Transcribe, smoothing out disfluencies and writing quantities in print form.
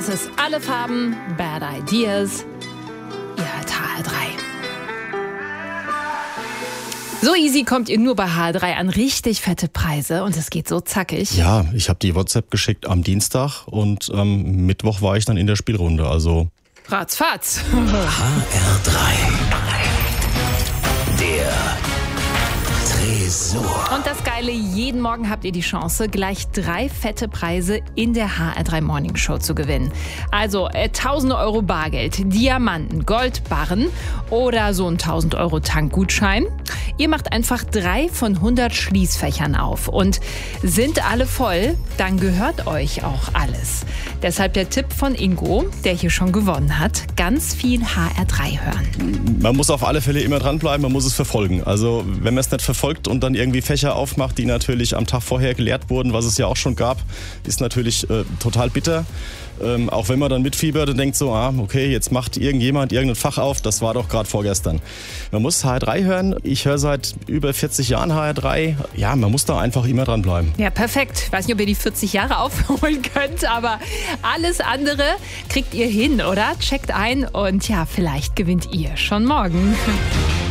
Das ist Alle Farben, Bad Ideas. Ihr hört HR3. So easy kommt ihr nur bei HR3 an richtig fette Preise und es geht so zackig. Ja, ich habe die WhatsApp geschickt am Dienstag und Mittwoch war ich dann in der Spielrunde, also Ratzfatz. HR3. Der Tresor. Und das Geile, jeden Morgen habt ihr die Chance, gleich 3 fette Preise in der HR3 Morning Show zu gewinnen. Also tausende Euro Bargeld, Diamanten, Goldbarren oder so ein 1000 Euro Tankgutschein. Ihr macht einfach 3 von 100 Schließfächern auf. Und sind alle voll, dann gehört euch auch alles. Deshalb der Tipp von Ingo, der hier schon gewonnen hat, ganz viel HR3 hören. man muss auf alle Fälle immer dranbleiben, man muss es verfolgen. Also wenn man es nicht verfolgt und dann irgendwie Fächer aufmacht, die natürlich am Tag vorher geleert wurden, was es ja auch schon gab, ist natürlich total bitter. Auch wenn man dann mitfiebert und denkt so, okay, jetzt macht irgendjemand irgendein Fach auf, das war doch gerade vorgestern. Man muss HR3 hören. Ich höre seit über 40 Jahren HR3. Ja, man muss da einfach immer dranbleiben. Ja, perfekt. Ich weiß nicht, ob ihr die 40 Jahre aufholen könnt, aber alles andere kriegt ihr hin, oder? Checkt ein und ja, vielleicht gewinnt ihr schon morgen.